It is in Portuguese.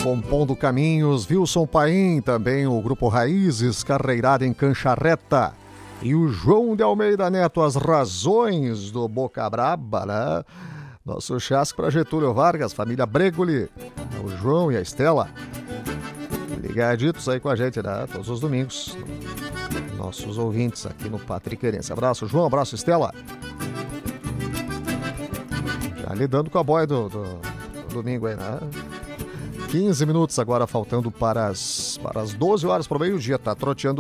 Compondo Caminhos, Wilson Paim, também o Grupo Raízes, Carreirada em Cancha Reta. E o João de Almeida Neto, As Razões do Boca Braba, né? Nosso chasque para Getúlio Vargas, família Bregoli, o João e a Estela. Ligaditos aí com a gente, né? Todos os domingos. Nossos ouvintes aqui no Patriqueirense. Abraço, João, abraço, Estela. Já lidando com a boia do domingo aí, né? 15 minutos agora faltando para as 12 horas para o meio-dia, tá troteando